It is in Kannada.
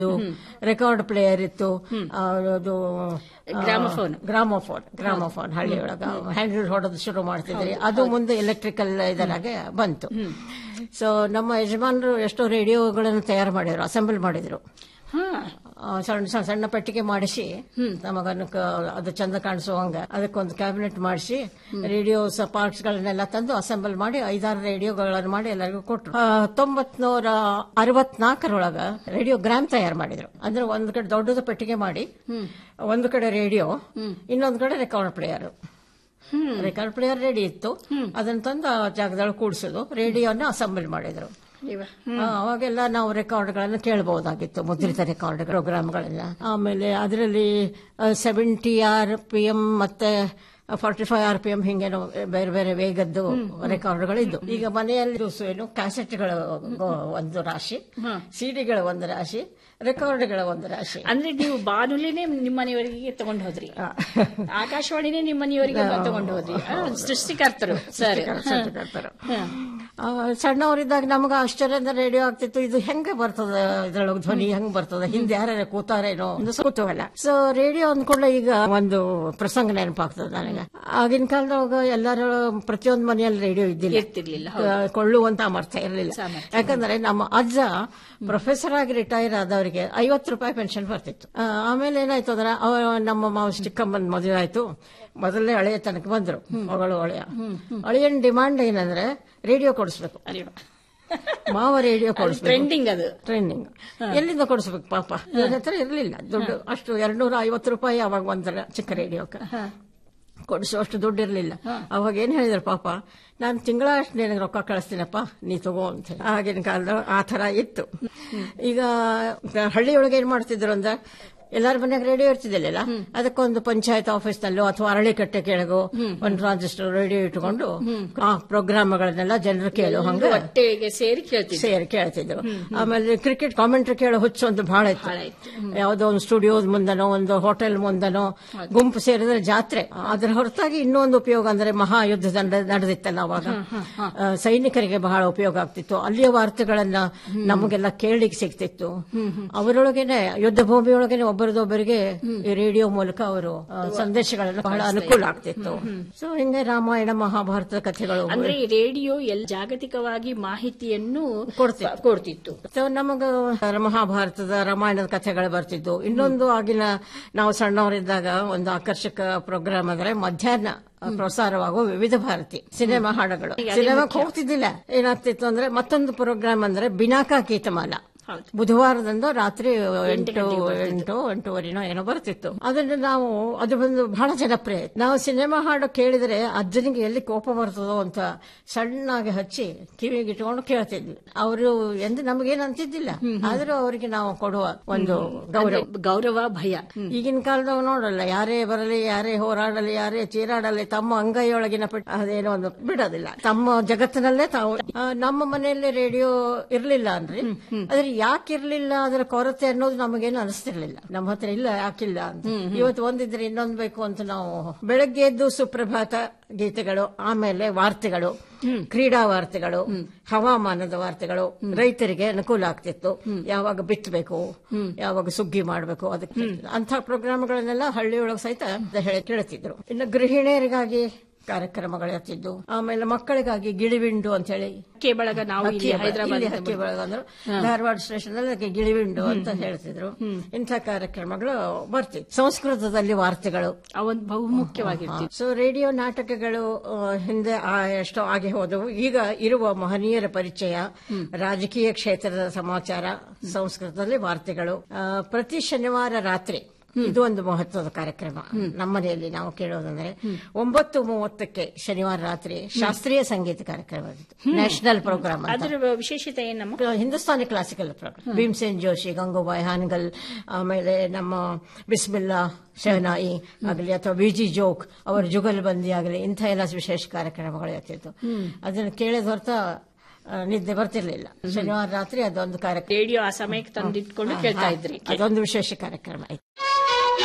ರೆಕಾರ್ಡ್ ಪ್ಲೇಯರ್ ಇತ್ತು, ಅದು ಗ್ರಾಮೋಫೋನ್ ಹಳ್ಳಿಯೊಳಗ ಹ್ಯಾಂಡಲ್ ಹೊಡೋದು ಶುರು ಮಾಡ್ತಿದ್ರಿ. ಅದು ಮುಂದೆ ಎಲೆಕ್ಟ್ರಿಕಲ್ ಇದರಾಗೆ ಬಂತು. ಸೊ ನಮ್ಮ ಯಜಮಾನರು ಎಷ್ಟೋ ರೇಡಿಯೋಗಳನ್ನು ತಯಾರು ಮಾಡಿದ್ರು, ಅಸೆಂಬಲ್ ಮಾಡಿದ್ರು. ಸಣ್ಣ ಸಣ್ಣ ಪೆಟ್ಟಿಗೆ ಮಾಡಿಸಿ ನಮಗನ್ನು ಅದು ಚಂದ ಕಾಣಿಸುವಂಗ ಅದಕ್ಕೊಂದು ಕ್ಯಾಬಿನೆಟ್ ಮಾಡಿಸಿ ರೇಡಿಯೋ ಪಾರ್ಟ್ಸ್ ಗಳನ್ನೆಲ್ಲ ತಂದು ಅಸೆಂಬಲ್ ಮಾಡಿ 5-6 ರೇಡಿಯೋಗಳನ್ನು ಮಾಡಿ ಎಲ್ಲರಿಗೂ ಕೊಟ್ಟರು. 1964 ರೇಡಿಯೋ ಗ್ರಾಮ್ ತಯಾರು ಮಾಡಿದ್ರು. ಅಂದ್ರೆ ಒಂದು ಕಡೆ ದೊಡ್ಡದ ಪೆಟ್ಟಿಗೆ ಮಾಡಿ, ಒಂದು ಕಡೆ ರೇಡಿಯೋ, ಇನ್ನೊಂದು ಕಡೆ ರೆಕಾರ್ಡ್ ಪ್ಲೇಯರ್ ರೆಡಿ ಇತ್ತು. ಅದನ್ನ ತಂದು ಆ ಜಾಗದಲ್ಲಿ ಕೂಡಿಸೋದು, ರೇಡಿಯೋನ ಅಸೆಂಬಲ್ ಮಾಡಿದ್ರು. ಅವಾಗೆಲ್ಲ ನಾವು ರೆಕಾರ್ಡ್ಗಳನ್ನು ಕೇಳಬಹುದಾಗಿತ್ತು, ಮುದ್ರಿತ ರೆಕಾರ್ಡ್ ಪ್ರೋಗ್ರಾಮ್ಗಳೆಲ್ಲ. ಆಮೇಲೆ ಅದರಲ್ಲಿ 70 RPM ಮತ್ತೆ 45 RPM ಹಿಂಗೇನೋ ಬೇರೆ ಬೇರೆ ವೇಗದ್ದು ರೆಕಾರ್ಡ್ಗಳಿದ್ದು. ಈಗ ಮನೆಯಲ್ಲಿ ಏನು ಕ್ಯಾಸೆಟ್ಗಳ ಒಂದು ರಾಶಿ, ಸಿಡಿಗಳ ಒಂದು ರಾಶಿ, ರೆಕಾರ್ಡ್ಗಳ ಒಂದು ರಾಶಿ. ಅಂದ್ರೆ ನೀವು ಬಾನುಲಿನೇ ನಿಮ್ಮನೆಯವರಿಗೆ ತಗೊಂಡು ಹೋದ್ರಿ, ಆಕಾಶವಾಣಿನೇ ನಿಮ್ಮನೆಯವರಿಗೆ ತಗೊಂಡು ಹೋದ್ರಿ. ಸೃಷ್ಟಿಕರ್ತರು ಸಣ್ಣವರಿದ್ದಾಗ ನಮಗ ಆಶ್ಚರ್ಯದ ರೇಡಿಯೋ ಆಗ್ತಿತ್ತು. ಇದು ಹೆಂಗೆ ಬರ್ತದ, ಇದ್ರೊಳಗೆ ಧ್ವನಿ ಹೆಂಗ್ ಬರ್ತದ, ಹಿಂದೆ ಯಾರ್ಯಾರ ಕೂತಾರೇನೋ ಒಂದು ಕುತೂಹಲ. ಸೊ ರೇಡಿಯೋ ಅಂದ್ಕೊಳ್ಳ ಈಗ ಒಂದು ಪ್ರಸಂಗ ನೆನಪಾಗ್ತದೆ ನನಗೆ. ಆಗಿನ ಕಾಲದಾಗ ಎಲ್ಲರ ಪ್ರತಿಯೊಂದು ಮನೆಯಲ್ಲಿ ರೇಡಿಯೋ ಇರ್ತಿರ್ಲಿಲ್ಲ, ಕೊಳ್ಳುವಂತ ಸಾಮರ್ಥ್ಯ ಇರಲಿಲ್ಲ. ಯಾಕಂದ್ರೆ ನಮ್ಮ ಅಜ್ಜ ಪ್ರೊಫೆಸರ್ ಆಗಿ ರಿಟೈರ್ ಆದವರಿಗೆ 50 ರೂಪಾಯಿ ಪೆನ್ಷನ್ ಬರ್ತಿತ್ತು. ಆಮೇಲೆ ಏನಾಯ್ತು ಅಂದ್ರೆ ನಮ್ಮ ಮಾವ ಚಿಕ್ಕಮ್ಮನ ಮದುವೆ ಆಯ್ತು. ಮೊದಲನೇ ಹಳೆಯ ತನಕ ಬಂದ್ರು, ಮಗಳು ಹಳೆಯನ್ ಡಿಮಾಂಡ್ ಏನಂದ್ರೆ ರೇಡಿಯೋ ಕೊಡಿಸ್ಬೇಕು. ಮಾವ ರೇಡಿಯೋ ಕೊಡಿಸ್ಬೇಕು, ಟ್ರೆಂಡಿಂಗ್. ಎಲ್ಲಿಂದ ಕೊಡಿಸ್ಬೇಕು ಪಾಪ, ನನ್ನ ಹತ್ರ ಇರ್ಲಿಲ್ಲ ದುಡ್ಡು. ಅಷ್ಟು 250 ರೂಪಾಯಿ ಅವಾಗ ಒಂದರ ಚಿಕ್ಕ ರೇಡಿಯೋಕ್ಕೆ ಕೊಡಿಸುವಷ್ಟು ದುಡ್ಡು ಇರ್ಲಿಲ್ಲ. ಅವಾಗ ಏನ್ ಹೇಳಿದ್ರು ಪಾಪ, ನಾನು ತಿಂಗಳ ಅಷ್ಟು ನಿನಗೆ ರೊಕ್ಕ ಕಳಿಸ್ತೀನಪ್ಪ, ನೀ ತಗೋ ಅಂತ. ಆಗಿನ ಕಾಲದ ಆ ತರ ಇತ್ತು. ಈಗ ಹಳ್ಳಿಯೊಳಗೆ ಏನ್ ಮಾಡ್ತಿದ್ರು ಅಂದ್ರೆ, ಎಲ್ಲಾರ ಮನೆಯಾಗ ರೇಡಿಯೋ ಇರ್ತಿದ್ದಿಲ್ಲ, ಅದಕ್ಕೊಂದು ಪಂಚಾಯತ್ ಆಫೀಸ್ ನಲ್ಲೋ ಅಥವಾ ಅರಳಿಕಟ್ಟೆ ಕೆಳಗೋ ಒಂದು ಟ್ರಾನ್ಸಿಸ್ಟರ್ ರೇಡಿಯೋ ಇಟ್ಕೊಂಡು ಆ ಪ್ರೋಗ್ರಾಮ್ಗಳನ್ನೆಲ್ಲ ಜನರು ಕೇಳೋ ಹಂಗ ಸೇರಿ ಕೇಳ್ತಿದ್ರು. ಆಮೇಲೆ ಕ್ರಿಕೆಟ್ ಕಾಮೆಂಟ್ರಿ ಕೇಳೋ ಹುಚ್ಚು ಒಂದು ಬಹಳ ಇತ್ತು. ಯಾವುದೋ ಒಂದು ಸ್ಟುಡಿಯೋದ ಮುಂದನೋ ಒಂದು ಹೋಟೆಲ್ ಮುಂದನೋ ಗುಂಪು ಸೇರಿದ್ರೆ ಜಾತ್ರೆ. ಅದ್ರ ಹೊರತಾಗಿ ಇನ್ನೊಂದು ಉಪಯೋಗ ಅಂದ್ರೆ ಮಹಾಯುದ್ಧ ನಡೆದಿತ್ತಲ್ಲ ಅವಾಗ, ಸೈನಿಕರಿಗೆ ಬಹಳ ಉಪಯೋಗ ಆಗ್ತಿತ್ತು. ಅಲ್ಲಿಯ ವಾರ್ತೆಗಳನ್ನ ನಮಗೆಲ್ಲ ಕೇಳಲಿಕ್ಕೆ ಸಿಗ್ತಿತ್ತು. ಅವರೊಳಗೇನೆ ಯುದ್ಧ ಭೂಮಿಯೊಳಗೇನೆ ಒಬ್ಬರದೊಬ್ಬರಿಗೆ ಈ ರೇಡಿಯೋ ಮೂಲಕ ಅವರು ಸಂದೇಶಗಳನ್ನು ಬಹಳ ಅನುಕೂಲ ಆಗ್ತಿತ್ತು. ಸೊ ಹಿಂಗೆ ರಾಮಾಯಣ ಮಹಾಭಾರತದ ಕಥೆಗಳು ಅಂದ್ರೆ ರೇಡಿಯೋ ಜಾಗತಿಕವಾಗಿ ಮಾಹಿತಿಯನ್ನು ಕೊಡ್ತಿತ್ತು. ಸೊ ನಮಗ ಮಹಾಭಾರತದ ರಾಮಾಯಣದ ಕಥೆಗಳು ಬರ್ತಿದ್ದು. ಇನ್ನೊಂದು ಆಗಿನ ನಾವು ಸಣ್ಣವರಿದ್ದಾಗ ಒಂದು ಆಕರ್ಷಕ ಪ್ರೋಗ್ರಾಮ್ ಅಂದ್ರೆ ಮಧ್ಯಾಹ್ನ ಪ್ರಸಾರವಾಗುವ ವಿವಿಧ ಭಾರತಿ ಸಿನಿಮಾ ಹಾಡುಗಳು. ಸಿನಿಮಾಕ್ಕೆ ಹೋಗ್ತಿದ್ದಿಲ್ಲ, ಏನಾಗ್ತಿತ್ತು ಅಂದ್ರೆ ಮತ್ತೊಂದು ಪ್ರೋಗ್ರಾಮ್ ಅಂದ್ರೆ ಬಿನಾಕಾ ಗೀತಮಾಲ. ಬುಧವಾರದಂದು ರಾತ್ರಿ 8-8:30 ಏನೋ ಬರ್ತಿತ್ತು. ಅದನ್ನು ನಾವು ಅದು ಬಂದು ಬಹಳ ಜನಪ್ರಿಯ. ನಾವು ಸಿನಿಮಾ ಹಾಡು ಕೇಳಿದ್ರೆ ಅಜ್ಜನಿಗೆ ಎಲ್ಲಿ ಕೋಪ ಬರ್ತದೋ ಅಂತ ಸಣ್ಣಾಗಿ ಹಚ್ಚಿ ಕಿವಿಗೆ ಇಟ್ಕೊಂಡು ಕೇಳ್ತಿದ್ವಿ. ಅವರು ಎಂದು ನಮಗೇನು ಅಂತಿದ್ದಿಲ್ಲ, ಆದ್ರೂ ಅವರಿಗೆ ನಾವು ಕೊಡುವ ಒಂದು ಗೌರವ ಭಯ. ಈಗಿನ ಕಾಲದಾಗ ನೋಡಲ್ಲ, ಯಾರೇ ಬರಲಿ, ಯಾರೇ ಹೋರಾಡಲಿ, ಯಾರೇ ಚೀರಾಡಲಿ, ತಮ್ಮ ಅಂಗೈಯೊಳಗಿನ ಅದೇನೋ ಒಂದು ಬಿಡೋದಿಲ್ಲ. ತಮ್ಮ ಜಗತ್ತಿನಲ್ಲೇ ತಾವು. ನಮ್ಮ ಮನೆಯಲ್ಲಿ ರೇಡಿಯೋ ಇರ್ಲಿಲ್ಲ ಅಂದ್ರೆ, ಆದ್ರೆ ಯಾಕಿರ್ಲಿಲ್ಲ ಅದರ ಕೊರತೆ ಅನ್ನೋದು ನಮಗೇನು ಅನಿಸ್ತಿರ್ಲಿಲ್ಲ. ನಮ್ಮ ಹತ್ರ ಇಲ್ಲ, ಯಾಕಿಲ್ಲ ಅಂತ. ಇವತ್ತು ಒಂದಿದ್ರೆ ಇನ್ನೊಂದು ಬೇಕು ಅಂತ ನಾವು ಬೆಳಗ್ಗೆ ಎದ್ದು ಸುಪ್ರಭಾತ ಗೀತೆಗಳು, ಆಮೇಲೆ ವಾರ್ತೆಗಳು, ಕ್ರೀಡಾ ವಾರ್ತೆಗಳು, ಹವಾಮಾನದ ವಾರ್ತೆಗಳು, ರೈತರಿಗೆ ಅನುಕೂಲ ಆಗ್ತಿತ್ತು. ಯಾವಾಗ ಬಿತ್ತಬೇಕು, ಯಾವಾಗ ಸುಗ್ಗಿ ಮಾಡಬೇಕು, ಅದಕ್ಕೆ ಅಂಥ ಪ್ರೋಗ್ರಾಮ್ಗಳನ್ನೆಲ್ಲ ಹಳ್ಳಿಯೊಳಗೆ ಸಹಿತ ಕೇಳ್ತಿದ್ರು. ಇನ್ನು ಗೃಹಿಣಿಯರಿಗಾಗಿ ಕಾರ್ಯಕ್ರಮಗಳಿರ್ತಿದ್ದು. ಆಮೇಲೆ ಮಕ್ಕಳಿಗಾಗಿ ಗಿಳಿವಿಂಡು ಅಂತ ಹೇಳಿ ಹಕ್ಕಿ ಬಳಗ, ನಾವು ಹಕ್ಕಿ ಬಳಗ ಅಂದ್ರೆ ಧಾರವಾಡ ಸ್ಟೇಷನ್ ಅಲ್ಲಿ ಗಿಳಿವಿಂಡು ಅಂತ ಹೇಳ್ತಿದ್ರು. ಇಂಥ ಕಾರ್ಯಕ್ರಮಗಳು ಬರ್ತಿತ್ತು. ಸಂಸ್ಕೃತದಲ್ಲಿ ವಾರ್ತೆಗಳು ಬಹುಮುಖ್ಯವಾಗಿರ್ತಿತ್ತು. ಸೊ ರೇಡಿಯೋ ನಾಟಕಗಳು ಹಿಂದೆ ಎಷ್ಟೋ ಆಗಿ ಹೋದವು. ಈಗ ಇರುವ ಮಹನೀಯರ ಪರಿಚಯ, ರಾಜಕೀಯ ಕ್ಷೇತ್ರದ ಸಮಾಚಾರ, ಸಂಸ್ಕೃತದಲ್ಲಿ ವಾರ್ತೆಗಳು. ಪ್ರತಿ ಶನಿವಾರ ರಾತ್ರಿ ಇದು ಒಂದು ಮಹತ್ವದ ಕಾರ್ಯಕ್ರಮ. ನಮ್ಮನೆಯಲ್ಲಿ ನಾವು ಕೇಳೋದಂದ್ರೆ 9:30 ಶನಿವಾರ ರಾತ್ರಿ ಶಾಸ್ತ್ರೀಯ ಸಂಗೀತ ಕಾರ್ಯಕ್ರಮ ಇತ್ತು. National programme. ಅದರ ವಿಶೇಷತೆ ಏನಮ್ಮ? Hindustani classical program. ಭೀಮ್ಸೇನ್ ಜೋಶಿ, ಗಂಗೂಬಾಯಿ ಹಾನಗಲ್, ಆಮೇಲೆ ನಮ್ಮ ಬಿಸ್ಮಿಲ್ಲಾ ಶಹನಾಯಿ ಆಗಲಿ ಅಥವಾ ವಿಜಿ ಜೋಕ್ ಅವರ ಜುಗಲ್ಬಂದಿ ಆಗಲಿ, ಇಂಥ ಎಲ್ಲ ವಿಶೇಷ ಕಾರ್ಯಕ್ರಮಗಳು ಇರ್ತಿತ್ತು. ಅದನ್ನು ಕೇಳಿದ ಹೊರತ ನಿದ್ದೆ ಬರ್ತಿರ್ಲಿಲ್ಲ. ಶನಿವಾರ ರಾತ್ರಿ ಅದೊಂದು ಕಾರ್ಯಕ್ರಮ ರೇಡಿಯೋ ಆ ಸಮಯಕ್ಕೆ ತಂದಿಟ್ಕೊಂಡು ಕೇಳ್ತಾ ಇದ್ರಿ. ಅದೊಂದು ವಿಶೇಷ ಕಾರ್ಯಕ್ರಮ ಇತ್ತು.